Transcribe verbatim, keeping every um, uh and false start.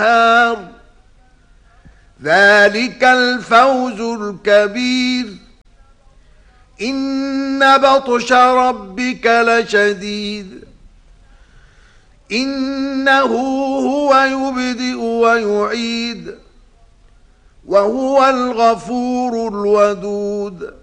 ذلك الفوز الكبير. إن بطش ربك لشديد إنه هو يبدئ ويعيد وهو الغفور الودود.